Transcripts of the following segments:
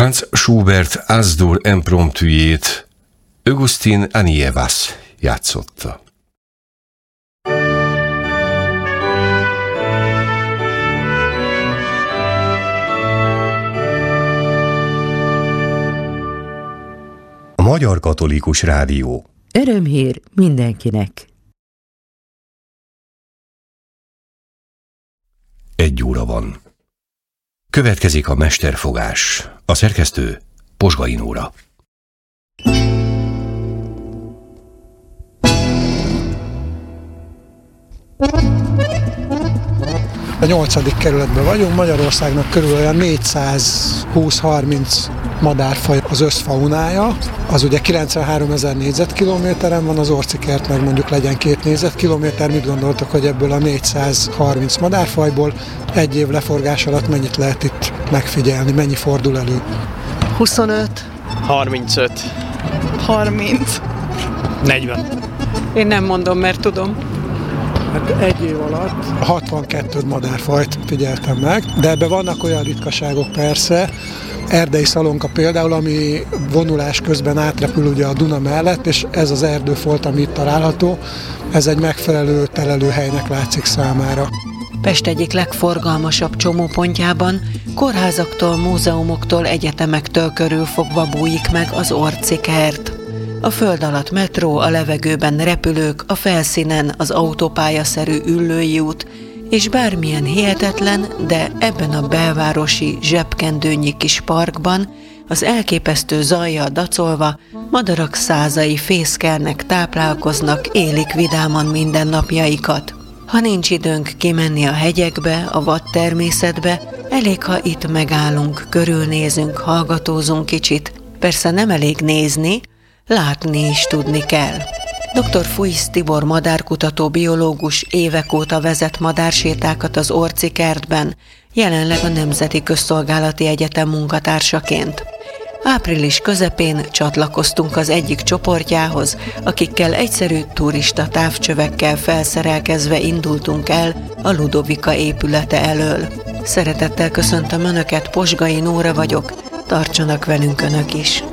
Franz Schubert As-dur impromptujét Augustin Anievas játszotta. A Magyar Katolikus Rádió. Örömhír mindenkinek. 1 óra van. Következik a mesterfogás. A szerkesztő Posgai Nóra. A 8. kerületben vagyunk, Magyarországnak körül olyan 420-30 madárfaj az összfaunája. Az ugye 93 000 négyzetkilométeren van, az Orcikert meg mondjuk legyen 2 négyzetkilométer. Mit gondoltok, hogy ebből a 430 madárfajból egy év leforgás alatt mennyit lehet itt megfigyelni, mennyi fordul elő? 25. 35. 30. 40. Én nem mondom, mert tudom. Hát egy év alatt 62 madárfajt figyeltem meg, de ebben vannak olyan ritkaságok persze, erdei szalonka például, ami vonulás közben átrepül ugye a Duna mellett, és ez az erdőfolt, ami itt található, ez egy megfelelő telelőhelynek látszik számára. Pest egyik legforgalmasabb csomópontjában kórházaktól, múzeumoktól, egyetemektől körülfogva bújik meg az Orcikert. A föld alatt metró, a levegőben repülők, a felszínen az autópályaszerű Üllői út, és bármilyen hihetetlen, de ebben a belvárosi, zsebkendőnyi kis parkban, az elképesztő zajjal dacolva, madarak százai fészkelnek, táplálkoznak, élik vidáman mindennapjaikat. Ha nincs időnk kimenni a hegyekbe, a vad természetbe, elég, ha itt megállunk, körülnézünk, hallgatózunk kicsit. Persze nem elég nézni, látni is tudni kell. Dr. Fuisz Tibor madárkutató biológus évek óta vezet madársétákat az Orcikertben, jelenleg a Nemzeti Közszolgálati Egyetem munkatársaként. Április közepén csatlakoztunk az egyik csoportjához, akikkel egyszerű turista távcsövekkel felszerelkezve indultunk el a Ludovika épülete elől. Szeretettel köszöntöm Önöket, Posgai Nóra vagyok, tartsanak velünk Önök is!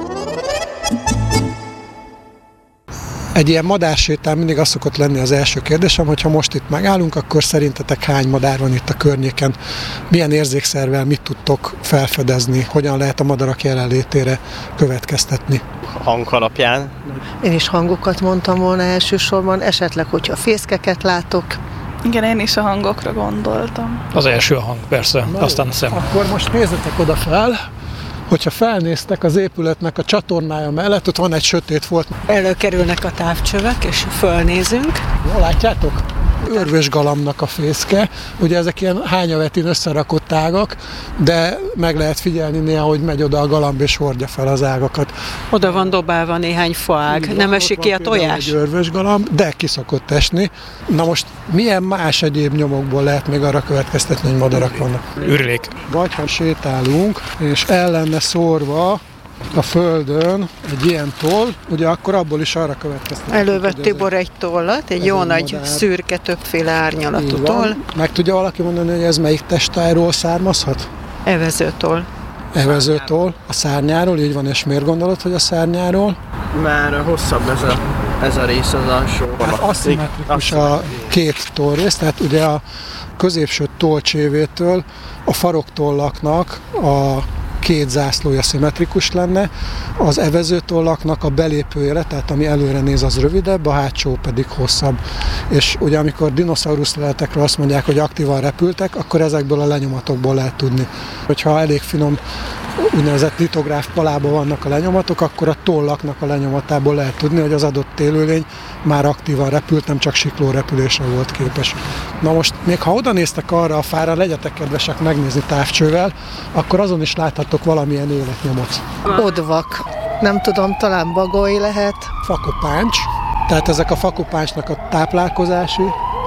Egy ilyen madársétán mindig az szokott lenni az első kérdésem, hogy ha most itt megállunk, akkor szerintetek hány madár van itt a környéken? Milyen érzékszervvel mit tudtok felfedezni? Hogyan lehet a madarak jelenlétére következtetni? Hang alapján. Én is hangokat mondtam volna elsősorban, esetleg, hogyha fészkeket látok. Igen, én is a hangokra gondoltam. Az első a hang, persze, aztán a szem. Akkor most nézzetek oda fel. Hogyha felnéztek az épületnek a csatornája mellett, ott van egy sötét folt. Előkerülnek a távcsövek, és fölnézünk. Jól látjátok? Örvösgalambnak a fészke. Ugye ezek ilyen hányavetin összerakott ágak, de meg lehet figyelni néha, hogy megy oda a galamb és hordja fel az ágakat. Oda van dobálva néhány faág, nem esik ki a tojás? Egy örvösgalamb, de ki szokott esni. Na most milyen más egyéb nyomokból lehet még arra következtetni, hogy madarak vannak? Ürülék. Vagy ha sétálunk, és el lenne szórva a földön egy ilyen toll, ugye akkor abból is arra következtetünk. Elővett Tibor egy tollat, egy jó nagy madár, szürke, többféle árnyalatú toll. Meg tudja valaki mondani, hogy ez melyik testájról származhat? Evezőtoll. Evezőtoll, a szárnyáról, így van, és miért gondolod, hogy a szárnyáról? Már hosszabb ez a rész az alsó. Hát aszimmetrikus a két tollrész, tehát ugye a középső tollcsévétől a faroktollaknak a két zászlója szimmetrikus lenne, az evezőtollaknak a belépőjére, tehát ami előre néz, az rövidebb, a hátsó pedig hosszabb. És ugye amikor dinoszaurusz leletekről azt mondják, hogy aktívan repültek, akkor ezekből a lenyomatokból lehet tudni. Hogyha elég finom úgynevezett litográf palában vannak a lenyomatok, akkor a tollaknak a lenyomatából lehet tudni, hogy az adott élőlény már aktívan repült, nem csak siklórepülésre volt képes. Na most, még ha oda néztek arra a fára, legyetek kedvesek megnézni távcsővel, akkor azon is láthatok valamilyen életnyomot. Odvak. Nem tudom, talán bagoly lehet. Fakopáncs. Tehát ezek a fakopáncsnak a táplálkozási.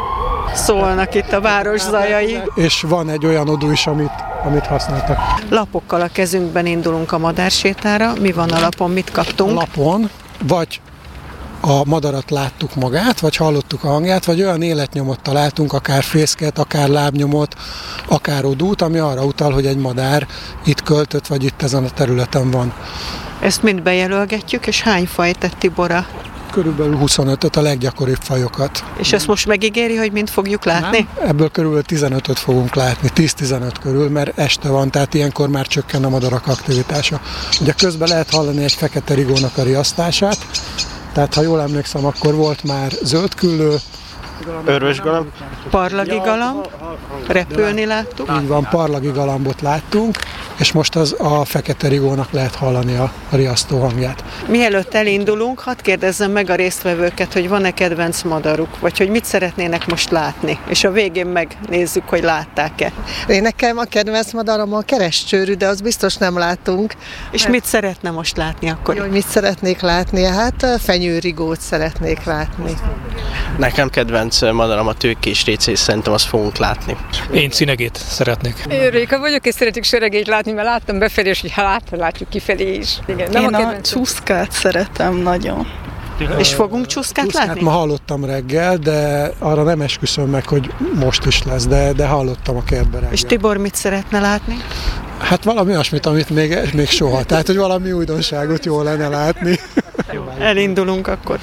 Szólnak itt a város zajai. És van egy olyan odú is, amit használtak. Lapokkal a kezünkben indulunk a madársétára. Mi van a lapon, mit kaptunk? A lapon vagy a madarat láttuk magát, vagy hallottuk a hangját, vagy olyan életnyomot találtunk, akár fészket, akár lábnyomot, akár odút, ami arra utal, hogy egy madár itt költött, vagy itt ezen a területen van. Ezt mind bejelölgetjük, és hány faj tett Tibora? Körülbelül 25-öt, a leggyakoribb fajokat. És ezt most megígéri, hogy mind fogjuk látni? Nem, ebből körülbelül 15-öt fogunk látni, 10-15 körül, mert este van, tehát ilyenkor már csökken a madarak aktivitása. Ugye közben lehet hallani egy fekete rigónak a riasztását, tehát ha jól emlékszem, akkor volt már zöldküllő, Örvösgalamb. Parlagi galamb, repülni láttuk. Így van, parlagi galambot láttunk, és most a fekete rigónak lehet hallani a riasztó hangját. Mielőtt elindulunk, hadd kérdezzem meg a résztvevőket, hogy van-e kedvenc madaruk, vagy hogy mit szeretnének most látni, és a végén megnézzük, hogy látták-e. Én nekem a kedvenc madaram a kerescsőrű, de azt biztos nem látunk. És mit szeretne most látni akkor? Jó, hogy mit szeretnék látni? Hát fenyőrigót szeretnék látni. Nekem kedvenc madaram a tőkés réc, és szerintem azt fogunk látni. Én cinegét szeretnék. Én Réka vagyok, és szeretik seregét látni, mert láttam befelé, és hogy látjuk kifelé is. Igen, nem Én a csúszkát szeretem nagyon. És fogunk csúszkát látni? Ma hallottam reggel, de arra nem esküszöm meg, hogy most is lesz, de hallottam a kertben reggel. És Tibor mit szeretne látni? Hát valami olyasmit, amit még soha. Tehát, hogy valami újdonságot jól lenne látni. Elindulunk akkor.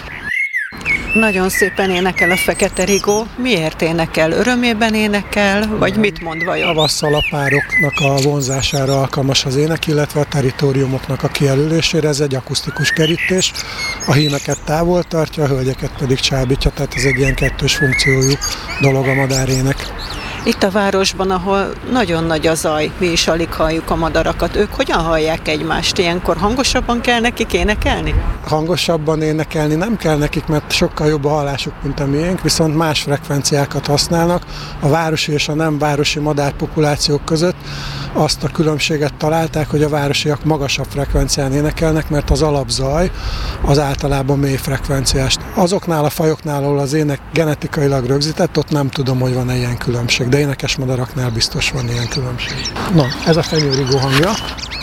Nagyon szépen énekel a fekete rigó. Miért énekel? Örömében énekel? Vagy mit mond vajon? Tavasszal a pároknak a vonzására alkalmas az ének, illetve a teritoriumoknak a kijelölésére. Ez egy akusztikus kerítés. A hímeket távol tartja, a hölgyeket pedig csábítja, tehát ez egy ilyen kettős funkciójú dolog a madárének. Itt a városban, ahol nagyon nagy a zaj, mi is alig halljuk a madarakat. Ők hogyan hallják egymást? Ilyenkor hangosabban kell nekik énekelni? Hangosabban énekelni nem kell nekik, mert sokkal jobb a hallásuk, mint a miénk, viszont más frekvenciákat használnak. A városi és a nem városi madárpopulációk között azt a különbséget találták, hogy a városiak magasabb frekvencián énekelnek, mert az alapzaj az általában mély frekvenciás. Azoknál a fajoknál, ahol az ének genetikailag rögzített, ott nem tudom, hogy van-e ilyen különbség, de énekes madaraknál biztos van ilyen különbség. Na, ez a fenyőrigó hangja.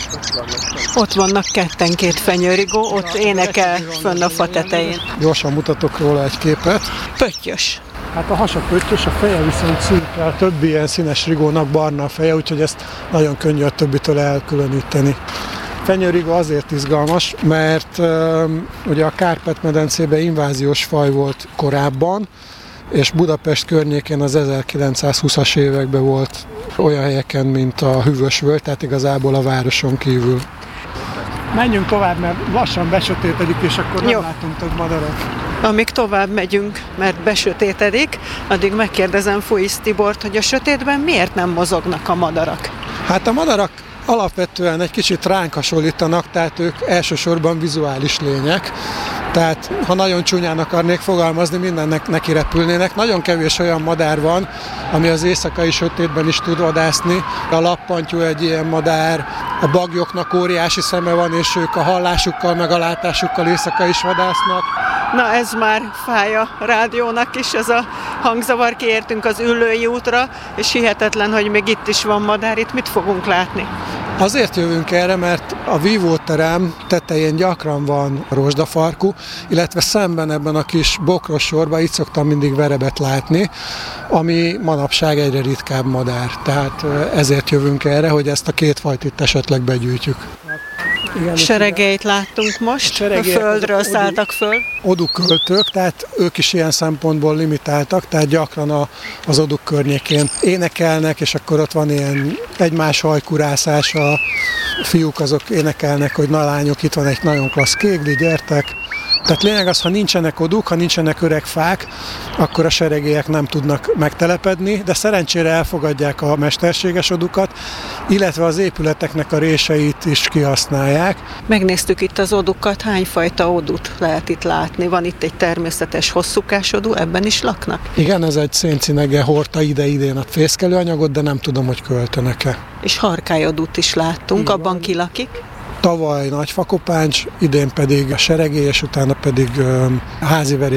Ott vannak ketten, két fenyőrigó, ott énekel fönn a fa tetején. Gyorsan mutatok róla egy képet. Pöttyös. Hát a hasa pöttyös, a feje viszont szürke, a többi ilyen színes rigónak barna a feje, úgyhogy ezt nagyon könnyű a többitől elkülöníteni. Fenyőrigó azért izgalmas, mert ugye a Kárpát-medencében inváziós faj volt korábban, és Budapest környékén az 1920-as években volt olyan helyeken, mint a Hűvösvölgy, tehát igazából a városon kívül. Menjünk tovább, mert lassan besötétedik, és akkor nem látunk több madarat. Amíg tovább megyünk, mert besötétedik, addig megkérdezem Fuisz Tibort, hogy a sötétben miért nem mozognak a madarak? Hát a madarak alapvetően egy kicsit ránk hasonlítanak, tehát ők elsősorban vizuális lények. Tehát, ha nagyon csúnyán akarnék fogalmazni, mindennek neki repülnének. Nagyon kevés olyan madár van, ami az éjszakai sötétben is tud vadászni. A lappantyú egy ilyen madár, a baglyoknak óriási szeme van, és ők a hallásukkal, meg a látásukkal éjszaka is vadásznak. Na ez már fáj a rádiónak is, ez a hangzavar, kiértünk az Üllői útra, és hihetetlen, hogy még itt is van madár, itt mit fogunk látni? Azért jövünk erre, mert a vívóterem tetején gyakran van rozsdafarkú, illetve szemben ebben a kis bokros sorban itt szoktam mindig verebet látni, ami manapság egyre ritkább madár. Tehát ezért jövünk erre, hogy ezt a két fajt itt esetleg begyűjtjük. Igen, seregeit láttunk most, a földről szálltak föl. Oduköltők, tehát ők is ilyen szempontból limitáltak, tehát gyakran az oduk környékén énekelnek, és akkor ott van ilyen egymás hajkurászás, a fiúk azok énekelnek, hogy na lányok, itt van egy nagyon klassz kégli, gyertek. Tehát lényeg az, ha nincsenek oduk, ha nincsenek öreg fák, akkor a seregélyek nem tudnak megtelepedni, de szerencsére elfogadják a mesterséges odukat, illetve az épületeknek a réseit is kihasználják. Megnéztük itt az odukat, hányfajta odut lehet itt látni? Van itt egy természetes hosszúkás odú, ebben is laknak? Igen, ez egy széncinege hordta idén a fészkelőanyagot, de nem tudom, hogy költenek-e. És harkályodút is láttunk, abban ki lakik? Tavaly nagy fakopáncs, idén pedig a seregély, és utána pedig háziverés.